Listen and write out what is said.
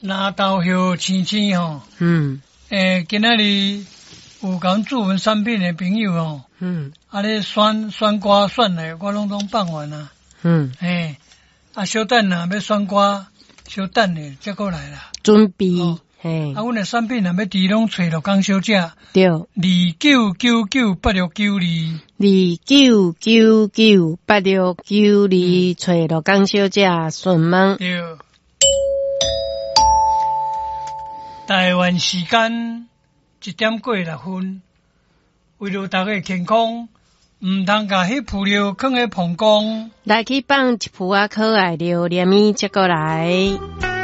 拿豆叶青青吼，今仔日有讲驻文产品的朋友吼，咧选瓜选来，我拢放完啊，小等啊，要选瓜，小等咧，再过来啦， 阮的产品若要滴拢找着江小姐， 对 ，29998692， 找着江小姐顺问。 对。台湾时间1:06，为了大家健康，唔通甲迄饲料放喺膀胱， 来去放一铺可爱料，连咪接过来。